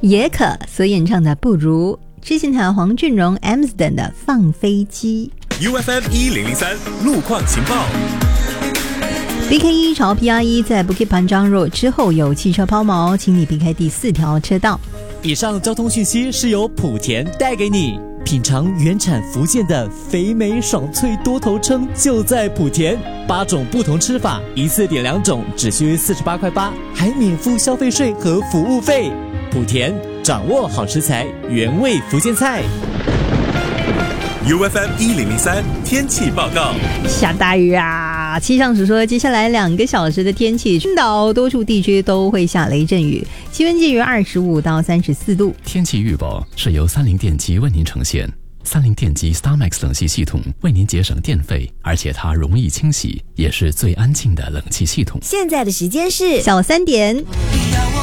也可所演唱的《不如》，知心团黄俊荣 Amsden 的《放飞机》。 UFM 1003路况情报。 BK1 朝 PR1 在 Bukit Panjang Road 之后有汽车抛锚，请你避开第4条车道。 以上交通讯息是由莆田带给你。品尝原产福建的肥美爽脆多头称就在莆田，8种不同吃法，一次点2种，只需48.8块，还免付消费税和服务费。莆田掌握好食材，原味福建菜。 UFM 1003天气报告。 下大雨啊！气象署说，接下来2个小时的天气，青岛多处地区都会下雷阵雨，气温介于25到34度。 天气预报是由三菱电机为您呈现。三菱电机 StarMax 冷气系统为您节省电费，而且它容易清洗，也是最安静的冷气系统。 现在的时间是小3点。